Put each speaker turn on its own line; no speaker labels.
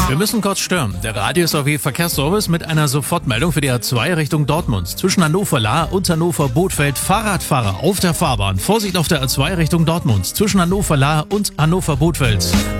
Wir müssen kurz stören. Der Radius AW Verkehrsservice mit einer Sofortmeldung für die A2 Richtung Dortmund. Zwischen Hannover-Lahr und Hannover-Bothfeld Fahrradfahrer auf der Fahrbahn. Vorsicht auf der A2 Richtung Dortmund. Zwischen Hannover-Lahr und Hannover-Bothfeld.